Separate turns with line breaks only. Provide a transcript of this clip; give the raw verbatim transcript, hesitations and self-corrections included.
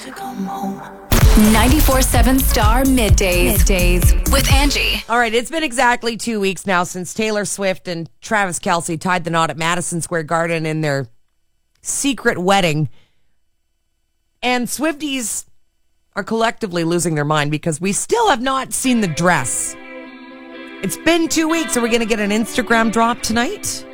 ninety-four seven Star Middays. Middays with Angie.
All right, it's been exactly two weeks now since Taylor Swift and Travis Kelce tied the knot at Madison Square Garden in their secret wedding. And Swifties are collectively losing their mind because we still have not seen the dress. It's been two weeks. Are we going to get an Instagram drop tonight?